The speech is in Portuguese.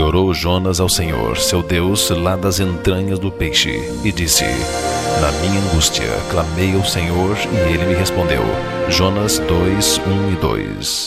orou Jonas ao Senhor, seu Deus, lá das entranhas do peixe, e disse: Na minha angústia clamei ao Senhor, e ele me respondeu. Jonas 2, 1 e 2.